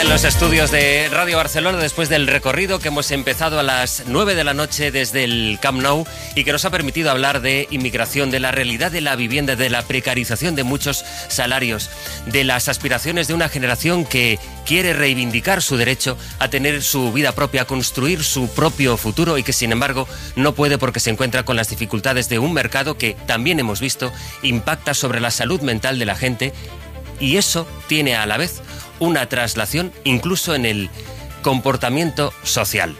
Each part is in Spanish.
En los estudios de Radio Barcelona, después del recorrido que hemos empezado a las 9 de la noche desde el Camp Nou y que nos ha permitido hablar de inmigración, de la realidad de la vivienda, de la precarización de muchos salarios, de las aspiraciones de una generación que quiere reivindicar su derecho a tener su vida propia, a construir su propio futuro y que sin embargo no puede porque se encuentra con las dificultades de un mercado que también hemos visto impacta sobre la salud mental de la gente y eso tiene a la vez una traslación incluso en el comportamiento social.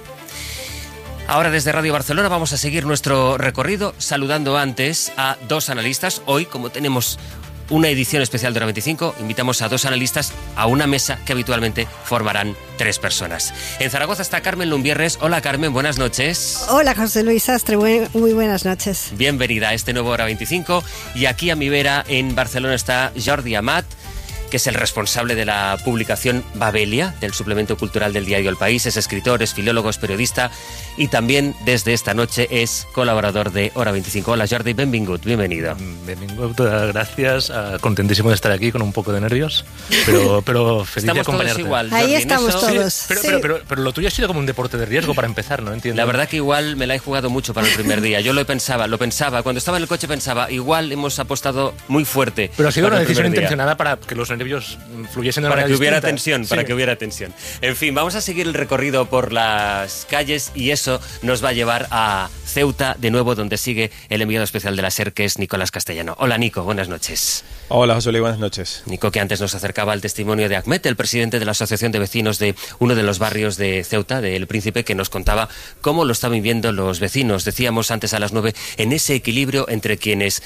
Ahora desde Radio Barcelona vamos a seguir nuestro recorrido saludando antes a dos analistas. Hoy, como tenemos una edición especial de Hora 25, invitamos a dos analistas a una mesa que habitualmente formarán 3 personas. En Zaragoza está Carmen Lumbierres. Hola Carmen, buenas noches. Hola José Luis Sastre, muy buenas noches. Bienvenida a este nuevo Hora 25. Y aquí a mi vera en Barcelona está Jordi Amat, que es el responsable de la publicación Babelia, del suplemento cultural del diario El País. Es escritor, es filólogo, es periodista y también desde esta noche es colaborador de Hora 25. Hola Jordi, benvingut, bienvenido. Benvingut, gracias. Contentísimo de estar aquí con un poco de nervios, pero feliz de acompañarte. Estamos todos igual, Jordi. Ahí estamos todos. Sí, pero lo tuyo ha sido como un deporte de riesgo para empezar, ¿no? Entiendo. La verdad que igual me la he jugado mucho para el primer día. Yo lo pensaba. Cuando estaba en el coche pensaba, igual hemos apostado muy fuerte. Pero ha sido una decisión intencionada para que los nervios fluyesen de una manera distinta. Para Sí. que hubiera tensión. En fin, vamos a seguir el recorrido por las calles y eso nos va a llevar a Ceuta de nuevo, donde sigue el enviado especial de la SER, que es Nicolás Castellano. Hola Nico, buenas noches. Hola José Luis, buenas noches. Nico, que antes nos acercaba al testimonio de Ahmed, el presidente de la Asociación de Vecinos de uno de los barrios de Ceuta, de El Príncipe, que nos contaba cómo lo están viviendo los vecinos. Decíamos antes a las 9, en ese equilibrio entre quienes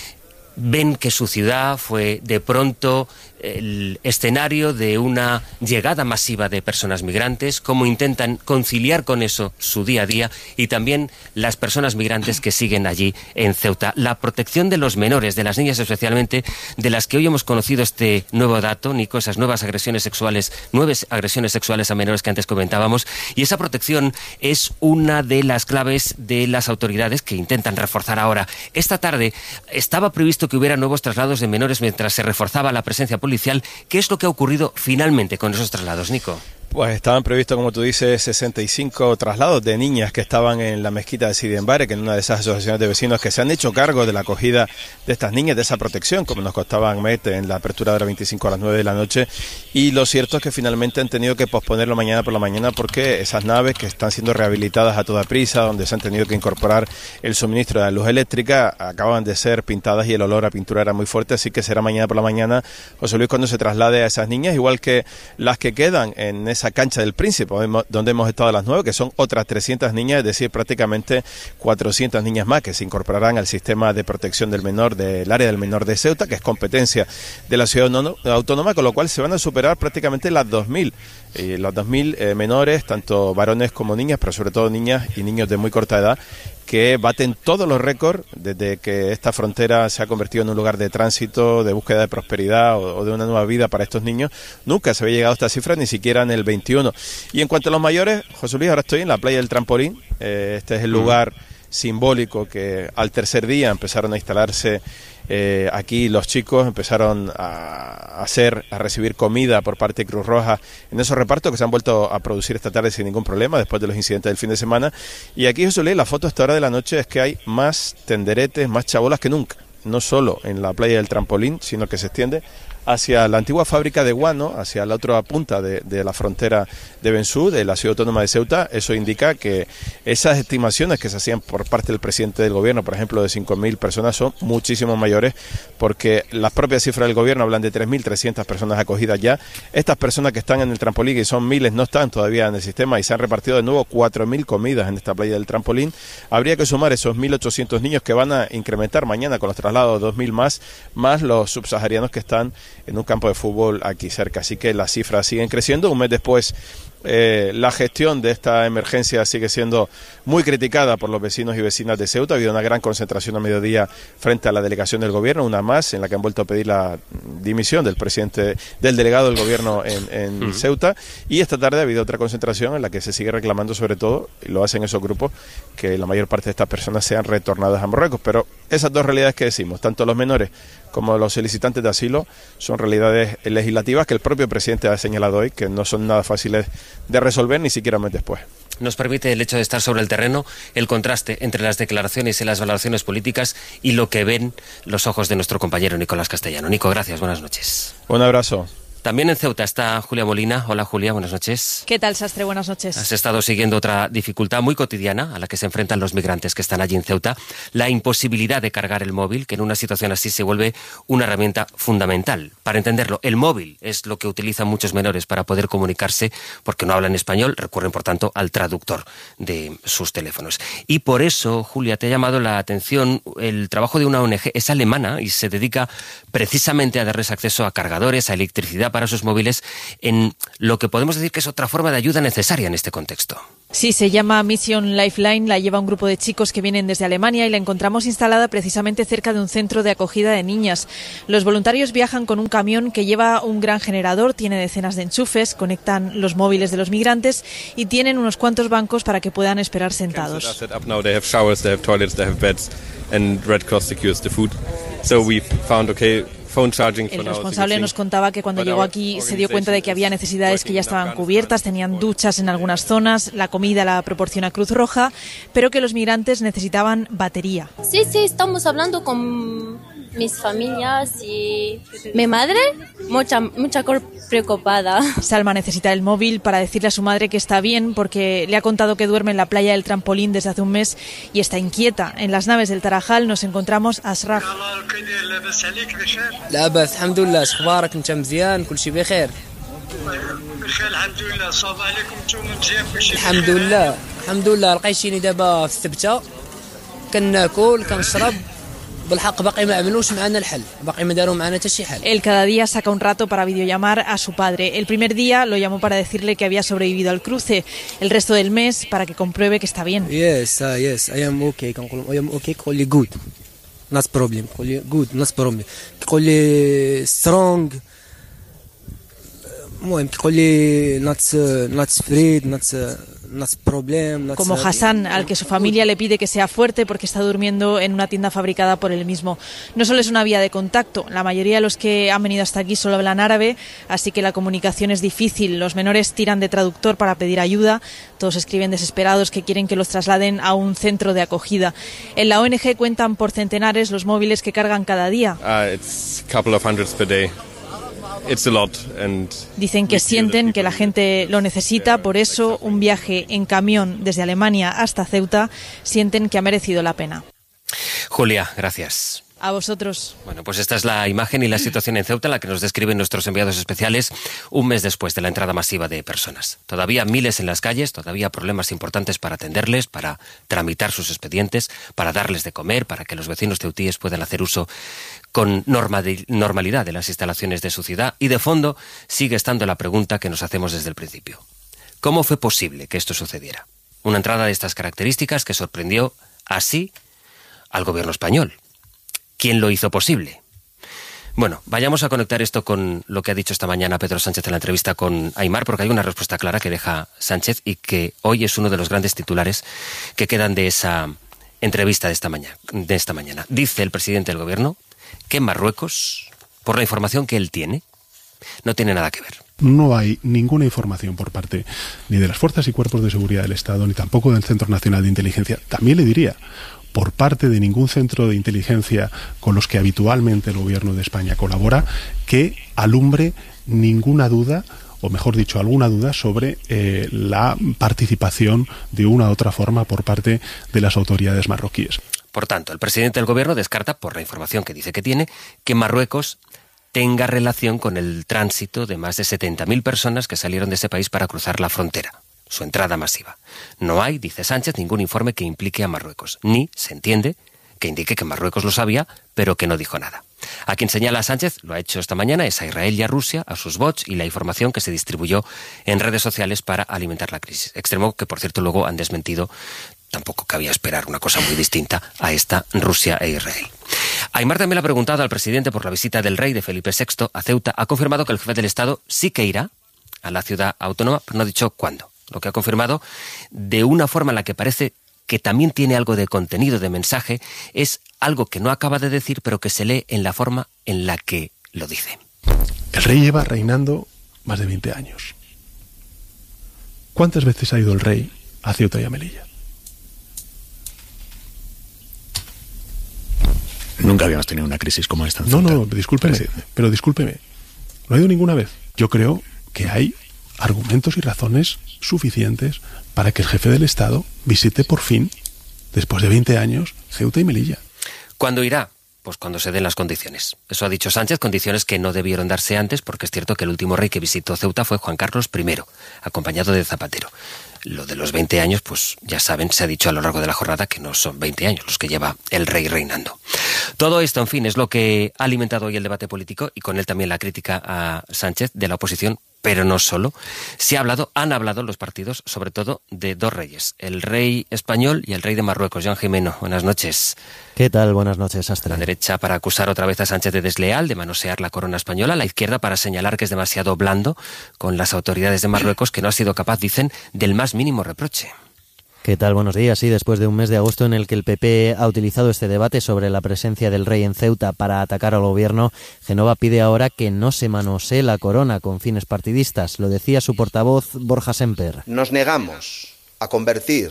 ven que su ciudad fue de pronto el escenario de una llegada masiva de personas migrantes, cómo intentan conciliar con eso su día a día y también las personas migrantes que siguen allí en Ceuta. La protección de los menores, de las niñas especialmente, de las que hoy hemos conocido este nuevo dato, Nico, esas nueve agresiones sexuales a menores que antes comentábamos, y esa protección es una de las claves de las autoridades que intentan reforzar ahora. Esta tarde estaba previsto que hubiera nuevos traslados de menores mientras se reforzaba la presencia policial. ¿Qué es lo que ha ocurrido finalmente con esos traslados, Nico? Pues estaban previstos, como tú dices, 65 traslados de niñas que estaban en la mezquita de Sidi Enbare, que es una de esas asociaciones de vecinos que se han hecho cargo de la acogida de estas niñas, de esa protección, como nos contaba Ahmed en la apertura de Hora 25 a las 9 de la noche. Y lo cierto es que finalmente han tenido que posponerlo mañana por la mañana porque esas naves que están siendo rehabilitadas a toda prisa, donde se han tenido que incorporar el suministro de la luz eléctrica, acaban de ser pintadas y el olor a pintura era muy fuerte, así que será mañana por la mañana, José Luis, cuando se traslade a esas niñas, igual que las que quedan en esa cancha del Príncipe, donde hemos estado a las 9, que son otras 300 niñas, es decir, prácticamente 400 niñas más que se incorporarán al sistema de protección del menor del área del menor de Ceuta, que es competencia de la ciudad autónoma, con lo cual se van a superar prácticamente las 2.000. Los 2.000 menores, tanto varones como niñas, pero sobre todo niñas y niños de muy corta edad, que baten todos los récords desde que esta frontera se ha convertido en un lugar de tránsito, de búsqueda de prosperidad o de una nueva vida para estos niños. Nunca se había llegado a esta cifra, ni siquiera en el 21. Y en cuanto a los mayores, José Luis, ahora estoy en la playa del Trampolín. Este es el lugar simbólico que al tercer día empezaron a instalarse aquí los chicos, empezaron a recibir comida por parte de Cruz Roja en esos repartos que se han vuelto a producir esta tarde sin ningún problema después de los incidentes del fin de semana. Y aquí, José Luis, la foto a esta hora de la noche es que hay más tenderetes, más chabolas que nunca, no solo en la playa del Trampolín, sino que se extiende hacia la antigua fábrica de guano, hacia la otra punta de la frontera de Bensú, de la ciudad autónoma de Ceuta. Eso indica que esas estimaciones que se hacían por parte del presidente del gobierno, por ejemplo, de 5.000 personas, son muchísimo mayores, porque las propias cifras del gobierno hablan de 3.300 personas acogidas ya. Estas personas que están en el Trampolín, y son miles, no están todavía en el sistema y se han repartido de nuevo 4.000 comidas en esta playa del Trampolín. Habría que sumar esos 1.800 niños que van a incrementar mañana con los traslados 2.000 más los subsaharianos que están en un campo de fútbol aquí cerca. Así que las cifras siguen creciendo. Un mes después la gestión de esta emergencia sigue siendo muy criticada por los vecinos y vecinas de Ceuta. Ha habido una gran concentración a mediodía frente a la delegación del gobierno, una más, en la que han vuelto a pedir la dimisión del delegado del gobierno en Ceuta, y esta tarde ha habido otra concentración en la que se sigue reclamando, sobre todo, y lo hacen esos grupos, que la mayor parte de estas personas sean retornadas a Marruecos. Pero esas dos realidades que decimos, tanto los menores como los solicitantes de asilo, son realidades legislativas que el propio presidente ha señalado hoy, que no son nada fáciles de resolver, ni siquiera un mes después. Nos permite el hecho de estar sobre el terreno el contraste entre las declaraciones y las valoraciones políticas y lo que ven los ojos de nuestro compañero Nicolás Castellano. Nico, gracias, buenas noches. Un abrazo. También en Ceuta está Julia Molina. Hola, Julia, buenas noches. ¿Qué tal, Sastre? Buenas noches. Has estado siguiendo otra dificultad muy cotidiana a la que se enfrentan los migrantes que están allí en Ceuta, la imposibilidad de cargar el móvil, que en una situación así se vuelve una herramienta fundamental. Para entenderlo, el móvil es lo que utilizan muchos menores para poder comunicarse, porque no hablan español, recurren, por tanto, al traductor de sus teléfonos. Y por eso, Julia, te ha llamado la atención el trabajo de una ONG, es alemana, y se dedica precisamente a darles acceso a cargadores, a electricidad para sus móviles, en lo que podemos decir que es otra forma de ayuda necesaria en este contexto. Sí, se llama Mission Lifeline, la lleva un grupo de chicos que vienen desde Alemania y la encontramos instalada precisamente cerca de un centro de acogida de niñas. Los voluntarios viajan con un camión que lleva un gran generador, tiene decenas de enchufes, conectan los móviles de los migrantes y tienen unos cuantos bancos para que puedan esperar sentados. El responsable nos contaba que cuando llegó aquí se dio cuenta de que había necesidades que ya estaban cubiertas, tenían duchas en algunas zonas, la comida la proporciona Cruz Roja, pero que los migrantes necesitaban batería. Sí, estamos hablando con mis familias y mi madre, mucha preocupada. Salma necesita el móvil para decirle a su madre que está bien, porque le ha contado que duerme en la playa del Trampolín desde hace un mes y está inquieta. En las naves del Tarajal nos encontramos a Asraf. لا بس الحمد لله اخبارك انت مزيان كل شيء بخير بخير الحمد لله صوب عليكم انتم مزيان كل شيء الحمد لله لقيتيني دابا في الثبته كناكل كنشرب بالحق باقي ما عملوش معنا الحل باقي ما داروا معنا حتى شي حل. Él cada día saca un rato para videollamar a su padre. El primer día lo llamó para decirle que había sobrevivido al cruce, el resto del mes para que compruebe que está bien. Yes I am okay كنقول I am okay كيقول لي good not problem كيقول لي good not problem كيقول لي strong المهم كيقول لي not afraid not problem. Como Hassan, al que su familia le pide que sea fuerte porque está durmiendo en una tienda fabricada por él mismo. No solo es una vía de contacto, la mayoría de los que han venido hasta aquí solo hablan árabe, así que la comunicación es difícil. Los menores tiran de traductor para pedir ayuda, todos escriben desesperados que quieren que los trasladen a un centro de acogida. En la ONG cuentan por centenares los móviles que cargan cada día. It's a couple of hundreds per day. It's a lot and dicen que sienten que la gente lo necesita, por eso un viaje en camión desde Alemania hasta Ceuta sienten que ha merecido la pena. Julia, gracias. A vosotros. Bueno, pues esta es la imagen y la situación en Ceuta, la que nos describen nuestros enviados especiales un mes después de la entrada masiva de personas. Todavía miles en las calles, todavía problemas importantes para atenderles, para tramitar sus expedientes, para darles de comer, para que los vecinos ceutíes puedan hacer uso con normalidad de las instalaciones de su ciudad. Y de fondo sigue estando la pregunta que nos hacemos desde el principio. ¿Cómo fue posible que esto sucediera? Una entrada de estas características que sorprendió así al gobierno español. ¿Quién lo hizo posible? Bueno, vayamos a conectar esto con lo que ha dicho esta mañana Pedro Sánchez en la entrevista con Aimar, porque hay una respuesta clara que deja Sánchez y que hoy es uno de los grandes titulares que quedan de esa entrevista de esta mañana. Dice el presidente del gobierno que Marruecos, por la información que él tiene, no tiene nada que ver. No hay ninguna información por parte ni de las fuerzas y cuerpos de seguridad del Estado, ni tampoco del Centro Nacional de Inteligencia. También le diría, por parte de ningún centro de inteligencia con los que habitualmente el gobierno de España colabora, que alumbre ninguna duda, o mejor dicho, alguna duda sobre la participación de una u otra forma por parte de las autoridades marroquíes. Por tanto, el presidente del gobierno descarta, por la información que dice que tiene, que Marruecos tenga relación con el tránsito de más de 70.000 personas que salieron de ese país para cruzar la frontera, su entrada masiva. No hay, dice Sánchez, ningún informe que implique a Marruecos, ni se entiende que indique que Marruecos lo sabía, pero que no dijo nada. A quien señala Sánchez, lo ha hecho esta mañana, es a Israel y a Rusia, a sus bots y la información que se distribuyó en redes sociales para alimentar la crisis. Extremo que, por cierto, luego han desmentido. Tampoco cabía esperar una cosa muy distinta a esta Rusia e Israel. Aimar también le ha preguntado al presidente por la visita del rey de Felipe VI a Ceuta. Ha confirmado que el jefe del Estado sí que irá a la ciudad autónoma, pero no ha dicho cuándo. Lo que ha confirmado, de una forma en la que parece que también tiene algo de contenido, de mensaje, es algo que no acaba de decir, pero que se lee en la forma en la que lo dice. El rey lleva reinando más de 20 años. ¿Cuántas veces ha ido el rey a Ceuta y a Melilla? Nunca habíamos tenido una crisis como esta. No, discúlpeme, pero discúlpeme. No ha ido ninguna vez. Yo creo que hay argumentos y razones suficientes para que el jefe del Estado visite por fin, después de 20 años, Ceuta y Melilla. ¿Cuándo irá? Pues cuando se den las condiciones. Eso ha dicho Sánchez, condiciones que no debieron darse antes, porque es cierto que el último rey que visitó Ceuta fue Juan Carlos I, acompañado de Zapatero. Lo de los 20 años, pues ya saben, se ha dicho a lo largo de la jornada que no son 20 años los que lleva el rey reinando. Todo esto, en fin, es lo que ha alimentado hoy el debate político y con él también la crítica a Sánchez de la oposición, pero no solo. Han hablado los partidos, sobre todo, de dos reyes, el rey español y el rey de Marruecos. Joan Jimeno, buenas noches. ¿Qué tal? Buenas noches, Astra. La derecha para acusar otra vez a Sánchez de desleal, de manosear la corona española, la izquierda para señalar que es demasiado blando con las autoridades de Marruecos, que no ha sido capaz, dicen, del más mínimo reproche. ¿Qué tal? Buenos días. Sí, después de un mes de agosto en el que el PP ha utilizado este debate sobre la presencia del rey en Ceuta para atacar al gobierno, Génova pide ahora que no se manosee la corona con fines partidistas. Lo decía su portavoz, Borja Semper. Nos negamos a convertir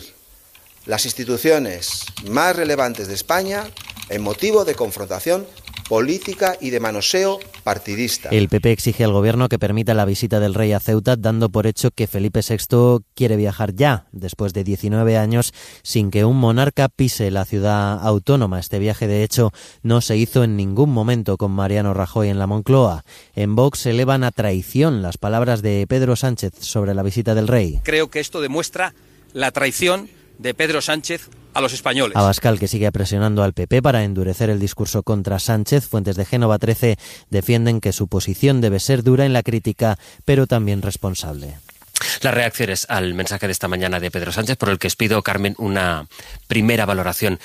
las instituciones más relevantes de España en motivo de confrontación política y de manoseo partidista. El PP exige al gobierno que permita la visita del rey a Ceuta, dando por hecho que Felipe VI quiere viajar ya, después de 19 años, sin que un monarca pise la ciudad autónoma. Este viaje, de hecho, no se hizo en ningún momento con Mariano Rajoy en la Moncloa. En Vox elevan a traición las palabras de Pedro Sánchez sobre la visita del rey. Creo que esto demuestra la traición de Pedro Sánchez a los españoles. Abascal, que sigue presionando al PP para endurecer el discurso contra Sánchez. Fuentes de Génova 13 defienden que su posición debe ser dura en la crítica, pero también responsable. Las reacciones al mensaje de esta mañana de Pedro Sánchez, por el que os pido, Carmen, una primera valoración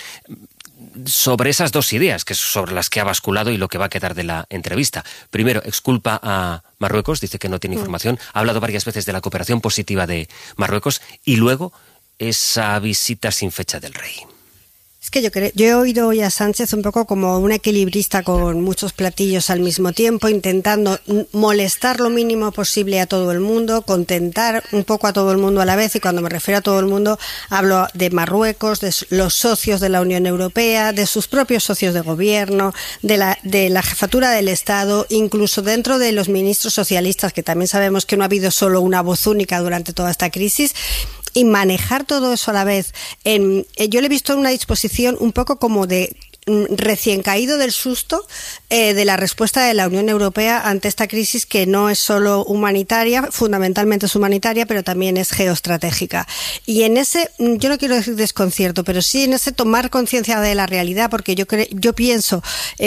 sobre esas dos ideas, que es sobre las que ha basculado y lo que va a quedar de la entrevista. Primero, exculpa a Marruecos, dice que no tiene información, ha hablado varias veces de la cooperación positiva de Marruecos, y luego esa visita sin fecha del rey. Es que yo he oído hoy a Sánchez un poco como un equilibrista con muchos platillos al mismo tiempo, intentando molestar lo mínimo posible a todo el mundo, contentar un poco a todo el mundo a la vez, y cuando me refiero a todo el mundo hablo de Marruecos, de los socios de la Unión Europea, de sus propios socios de gobierno, de la jefatura del Estado, incluso dentro de los ministros socialistas, que también sabemos que no ha habido solo una voz única durante toda esta crisis. Y manejar todo eso a la vez. Yo le he visto en una disposición un poco como de recién caído del susto de la respuesta de la Unión Europea ante esta crisis, que no es solo humanitaria, fundamentalmente es humanitaria, pero también es geoestratégica. Y en ese, yo no quiero decir desconcierto, pero sí en ese tomar conciencia de la realidad, porque yo pienso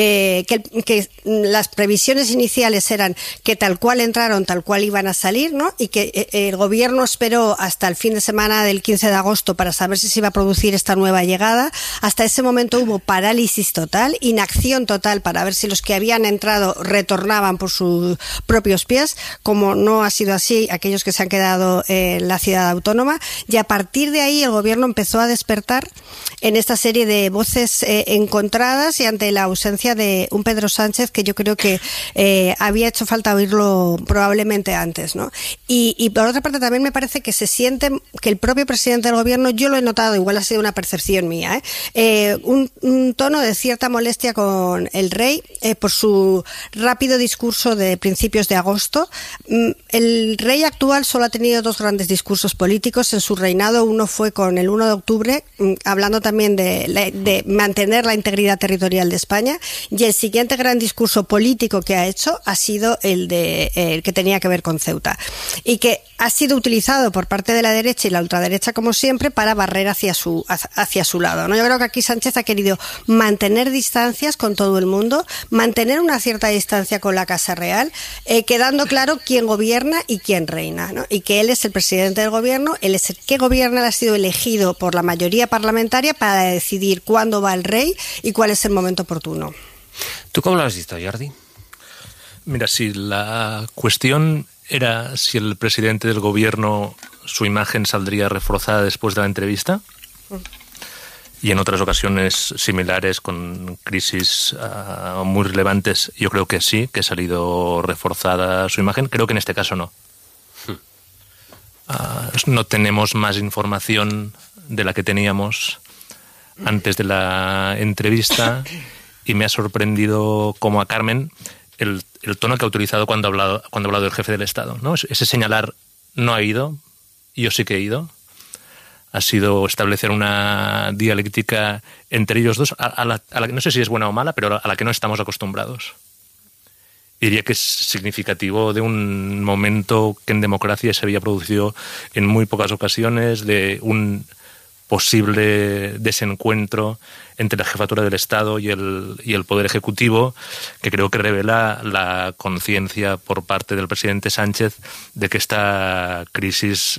que las previsiones iniciales eran que tal cual entraron, tal cual iban a salir, ¿no? Y que el gobierno esperó hasta el fin de semana del 15 de agosto para saber si se iba a producir esta nueva llegada. Hasta ese momento hubo parálisis total, inacción total para ver si los que habían entrado retornaban por sus propios pies. Como no ha sido así, aquellos que se han quedado en la ciudad autónoma, y a partir de ahí el gobierno empezó a despertar en esta serie de voces encontradas, y ante la ausencia de un Pedro Sánchez que yo creo que había hecho falta oírlo probablemente antes, ¿no? Y por otra parte también me parece que se siente que el propio presidente del gobierno, yo lo he notado, igual ha sido una percepción mía, un tono de cierta molestia con el rey por su rápido discurso de principios de agosto. El rey actual solo ha tenido dos grandes discursos políticos en su reinado. Uno fue con el 1 de octubre, hablando también de mantener la integridad territorial de España, y el siguiente gran discurso político que ha hecho ha sido el que tenía que ver con Ceuta, y que ha sido utilizado por parte de la derecha y la ultraderecha, como siempre, para barrer hacia su lado, ¿no? Yo creo que aquí Sánchez ha querido mantener distancias con todo el mundo, mantener una cierta distancia con la Casa Real, quedando claro quién gobierna y quién reina, ¿no? Y que él es el presidente del gobierno, él es el que gobierna, él ha sido elegido por la mayoría parlamentaria para decidir cuándo va el rey y cuál es el momento oportuno. ¿Tú cómo lo has visto, Jordi? Mira, si la cuestión era si el presidente del gobierno, su imagen saldría reforzada después de la entrevista, y en otras ocasiones similares con crisis muy relevantes, yo creo que sí, que ha salido reforzada su imagen. Creo que en este caso no. No tenemos más información de la que teníamos antes de la entrevista, y me ha sorprendido como a Carmen el tono que ha utilizado cuando ha hablado del jefe del Estado, ¿no? Ese señalar no ha ido, yo sí que he ido. Ha sido establecer una dialéctica entre ellos dos, a la que no sé si es buena o mala, pero a la que no estamos acostumbrados. Diría que es significativo de un momento que en democracia se había producido en muy pocas ocasiones, de un posible desencuentro entre la jefatura del Estado y el Poder Ejecutivo, que creo que revela la conciencia por parte del presidente Sánchez de que esta crisis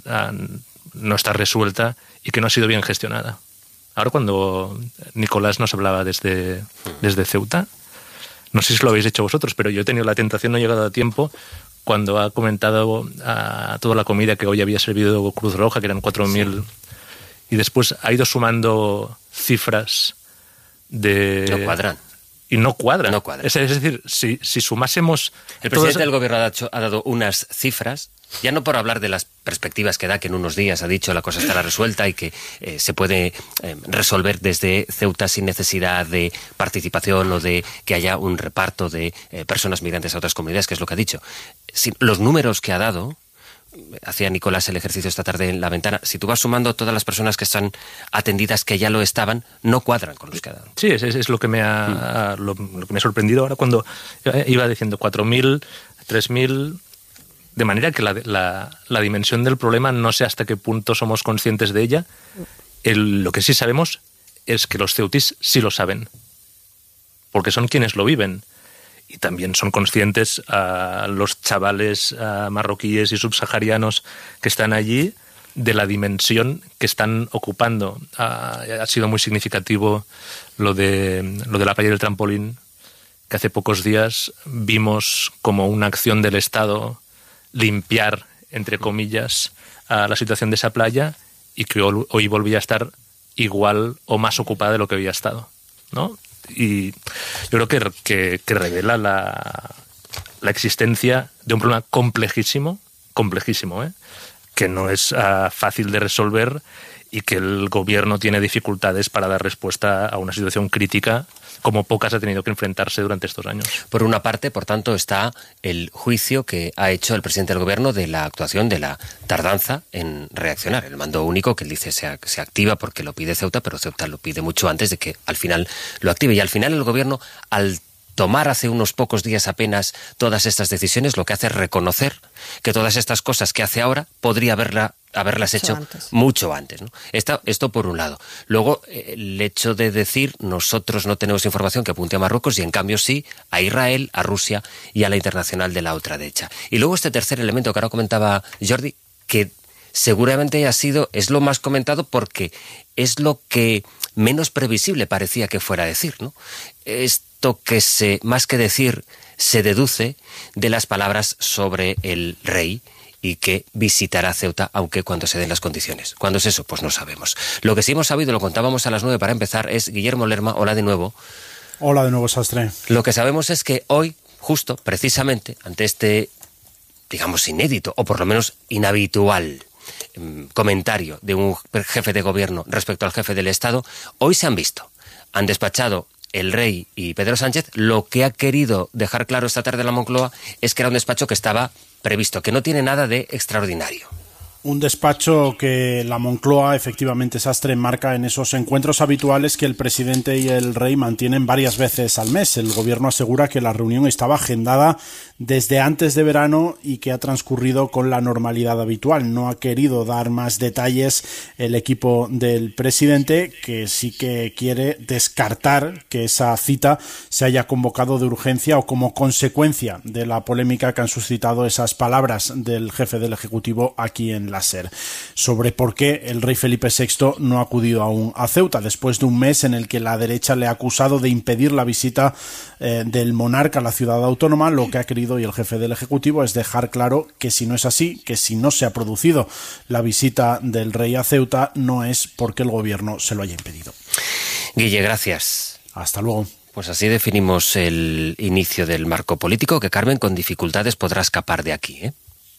no está resuelta y que no ha sido bien gestionada. Ahora, cuando Nicolás nos hablaba desde Ceuta, no sé si lo habéis hecho vosotros, pero yo he tenido la tentación, no he llegado a tiempo, cuando ha comentado a toda la comida que hoy había servido Cruz Roja, que eran 4.000, sí. Y después ha ido sumando cifras de... No cuadran. Y no cuadran. No cuadran. Es decir, si sumásemos... El presidente del gobierno ha dado unas cifras, ya no por hablar de las perspectivas que da, que en unos días ha dicho la cosa estará resuelta y que se puede resolver desde Ceuta sin necesidad de participación o de que haya un reparto de personas migrantes a otras comunidades, que es lo que ha dicho. Los números que ha dado... Hacía Nicolás el ejercicio esta tarde en la ventana. Si tú vas sumando todas las personas que están atendidas, que ya lo estaban, no cuadran con los que ha dado. Sí, es lo que me ha sorprendido ahora cuando iba diciendo 4.000, 3.000... De manera que la dimensión del problema no sé hasta qué punto somos conscientes de ella. Lo que sí sabemos es que los ceutíes sí lo saben, porque son quienes lo viven. Y también son conscientes los chavales marroquíes y subsaharianos que están allí de la dimensión que están ocupando. Ha sido muy significativo lo de la playa del Trampolín, que hace pocos días vimos como una acción del Estado limpiar, entre comillas, la situación de esa playa, y que hoy volvía a estar igual o más ocupada de lo que había estado, ¿no? Y yo creo que revela la existencia de un problema complejísimo, que no es fácil de resolver, y que el gobierno tiene dificultades para dar respuesta a una situación crítica como pocas ha tenido que enfrentarse durante estos años. Por una parte, por tanto, está el juicio que ha hecho el presidente del gobierno de la actuación, de la tardanza en reaccionar. El mando único, que él dice se activa porque lo pide Ceuta, pero Ceuta lo pide mucho antes de que al final lo active. Y al final el gobierno, al tomar hace unos pocos días apenas todas estas decisiones, lo que hace es reconocer que todas estas cosas que hace ahora podría haberlas hecho mucho antes, ¿no? Esto por un lado. Luego, el hecho de decir nosotros no tenemos información que apunte a Marruecos, y en cambio sí a Israel, a Rusia y a la internacional de la ultraderecha. Y luego este tercer elemento que ahora comentaba Jordi, que seguramente es lo más comentado porque es lo que menos previsible parecía que fuera a decir, ¿no? Esto que más que decir, se deduce de las palabras sobre el rey y que visitará Ceuta, aunque cuando se den las condiciones. ¿Cuándo es eso? Pues no sabemos. Lo que sí hemos sabido, lo contábamos a las 9 para empezar, es Guillermo Lerma. Hola de nuevo. Hola de nuevo, Sastre. Lo que sabemos es que hoy, justo, precisamente, ante este, digamos, inédito, o por lo menos inhabitual comentario de un jefe de gobierno respecto al jefe del Estado, hoy se han visto. Han despachado el rey y Pedro Sánchez. Lo que ha querido dejar claro esta tarde la Moncloa es que era un despacho que estaba previsto, que no tiene nada de extraordinario. Un despacho que la Moncloa, efectivamente, Sastre, marca en esos encuentros habituales que el presidente y el rey mantienen varias veces al mes. El gobierno asegura que la reunión estaba agendada desde antes de verano y que ha transcurrido con la normalidad habitual. No ha querido dar más detalles el equipo del presidente, que sí que quiere descartar que esa cita se haya convocado de urgencia o como consecuencia de la polémica que han suscitado esas palabras del jefe del Ejecutivo aquí en la SER, sobre por qué el rey Felipe VI no ha acudido aún a Ceuta, después de un mes en el que la derecha le ha acusado de impedir la visita del monarca a la ciudad autónoma. Lo que ha querido y el jefe del Ejecutivo es dejar claro que si no es así, que si no se ha producido la visita del rey a Ceuta, no es porque el gobierno se lo haya impedido. Guille, gracias. Hasta luego. Pues así definimos el inicio del marco político, que Carmen con dificultades podrá escapar de aquí, ¿eh?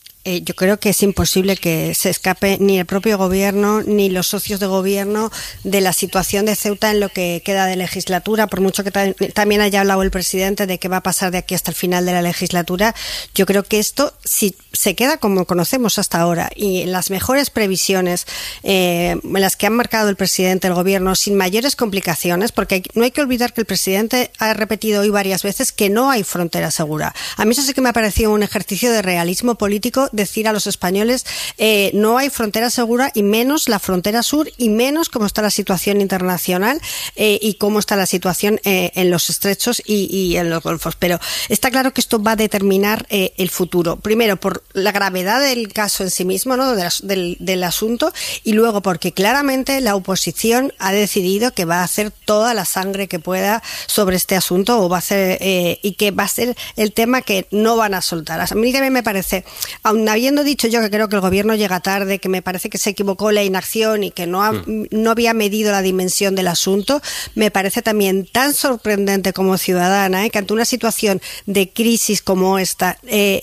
Yo creo que es imposible que se escape ni el propio gobierno ni los socios de gobierno de la situación de Ceuta en lo que queda de legislatura, por mucho que también haya hablado el presidente de qué va a pasar de aquí hasta el final de la legislatura. Yo creo que esto, si se queda como conocemos hasta ahora y en las mejores previsiones en las que han marcado el presidente, el gobierno, sin mayores complicaciones, porque no hay que olvidar que el presidente ha repetido hoy varias veces que no hay frontera segura. A mí eso sí que me ha parecido un ejercicio de realismo político, decir a los españoles no hay frontera segura, y menos la frontera sur, y menos cómo está la situación internacional y cómo está la situación en los estrechos y en los golfos. Pero está claro que esto va a determinar el futuro. Primero, por la gravedad del caso en sí mismo, ¿no? del asunto, y luego porque claramente la oposición ha decidido que va a hacer toda la sangre que pueda sobre este asunto, o va a hacer y que va a ser el tema que no van a soltar. A mí también me parece, aun habiendo dicho yo que creo que el gobierno llega tarde, que me parece que se equivocó la inacción y que no había medido la dimensión del asunto, me parece también tan sorprendente como ciudadana que ante una situación de crisis como esta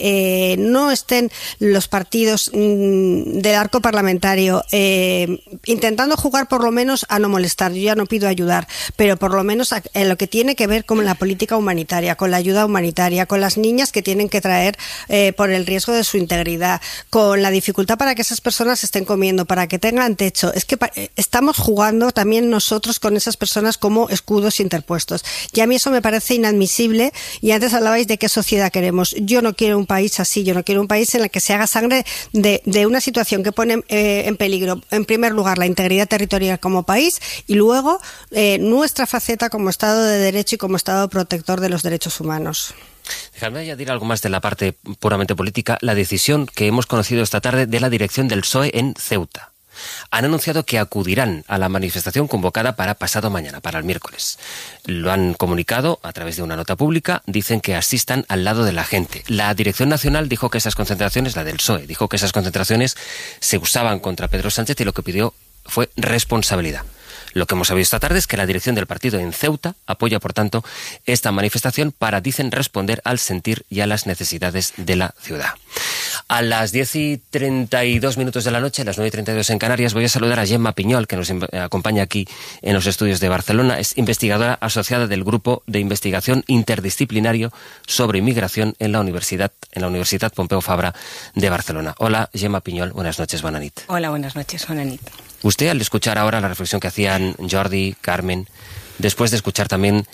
no estén los partidos del arco parlamentario intentando jugar por lo menos a no molestar. Yo ya no pido ayudar, pero por lo menos en lo que tiene que ver con la política humanitaria, con la ayuda humanitaria, con las niñas que tienen que traer por el riesgo de su integridad, con la dificultad para que esas personas estén comiendo, para que tengan techo. Es que estamos jugando también nosotros con esas personas como escudos interpuestos. Y a mí eso me parece inadmisible. Y antes hablabais de qué sociedad queremos. Yo no quiero un país así. Yo no quiero un país en el que se haga sangre de una situación que pone en peligro, en primer lugar, la integridad territorial como país, y luego nuestra faceta como Estado de Derecho y como Estado protector de los derechos humanos. Déjame añadir algo más de la parte puramente política. La decisión que hemos conocido esta tarde de la dirección del PSOE en Ceuta. Han anunciado que acudirán a la manifestación convocada para pasado mañana, para el miércoles. Lo han comunicado a través de una nota pública. Dicen que asistan al lado de la gente. La Dirección Nacional dijo que esas concentraciones, la del PSOE, dijo que esas concentraciones se usaban contra Pedro Sánchez y lo que pidió fue responsabilidad. Lo que hemos sabido esta tarde es que la dirección del partido en Ceuta apoya, por tanto, esta manifestación para, dicen, responder al sentir y a las necesidades de la ciudad. A las 10:32 de la noche, a las 9:32 en Canarias, voy a saludar a Gemma Piñol, que nos acompaña aquí en los estudios de Barcelona. Es investigadora asociada del Grupo de Investigación Interdisciplinario sobre Inmigración en la Universidad Pompeu Fabra de Barcelona. Hola, Gemma Piñol, buenas noches, bona nit. Hola, buenas noches, bona nit. Usted, al escuchar ahora la reflexión que hacían Jordi, Carmen, después de escuchar también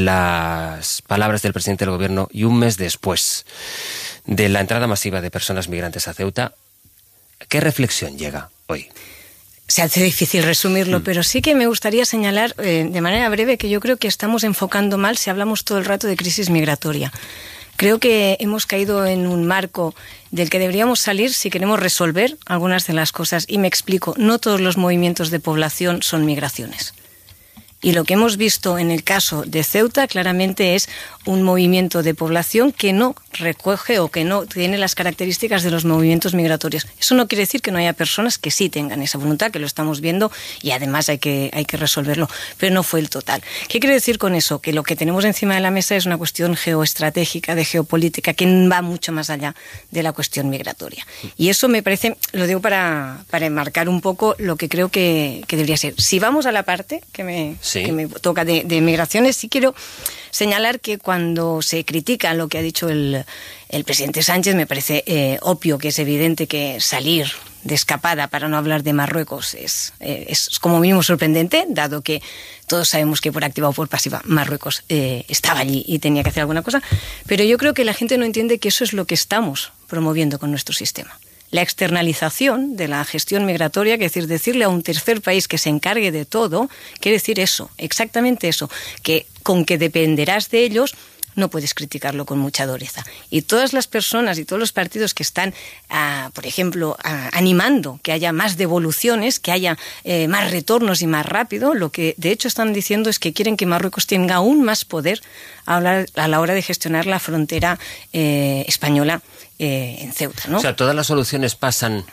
las palabras del presidente del gobierno y un mes después de la entrada masiva de personas migrantes a Ceuta, ¿qué reflexión llega hoy? Se hace difícil resumirlo, pero sí que me gustaría señalar de manera breve que yo creo que estamos enfocando mal si hablamos todo el rato de crisis migratoria. Creo que hemos caído en un marco del que deberíamos salir si queremos resolver algunas de las cosas. Y me explico, no todos los movimientos de población son migraciones. Y lo que hemos visto en el caso de Ceuta claramente es un movimiento de población que no recoge o que no tiene las características de los movimientos migratorios. Eso no quiere decir que no haya personas que sí tengan esa voluntad, que lo estamos viendo y además hay que resolverlo, pero no fue el total. ¿Qué quiere decir con eso? Que lo que tenemos encima de la mesa es una cuestión geoestratégica, de geopolítica, que va mucho más allá de la cuestión migratoria. Y eso me parece, lo digo para enmarcar un poco lo que creo que debería ser. Si vamos a la parte que me que me toca de migraciones, sí quiero señalar que cuando se critica lo que ha dicho el presidente Sánchez, me parece obvio que es evidente que salir de escapada para no hablar de Marruecos es como mínimo sorprendente, dado que todos sabemos que por activa o por pasiva Marruecos estaba allí y tenía que hacer alguna cosa, pero yo creo que la gente no entiende que eso es lo que estamos promoviendo con nuestro sistema. La externalización de la gestión migratoria, que es decir, decirle a un tercer país que se encargue de todo, quiere decir eso, exactamente eso, que con que dependerás de ellos no puedes criticarlo con mucha dureza. Y todas las personas y todos los partidos que están, por ejemplo, animando que haya más devoluciones, que haya más retornos y más rápido, lo que de hecho están diciendo es que quieren que Marruecos tenga aún más poder a la hora de gestionar la frontera española en Ceuta, ¿no? O sea, todas las soluciones pasan,